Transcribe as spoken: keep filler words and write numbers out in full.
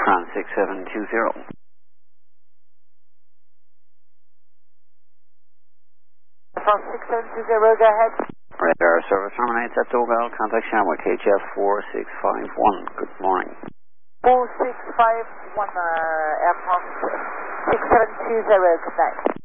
France six seven two zero. France six seven two zero, go ahead. Radar service terminates at Dogal. Contact Shamrock H F four six five one. Good morning. four six five one, uh, Air France six seven two zero, good night.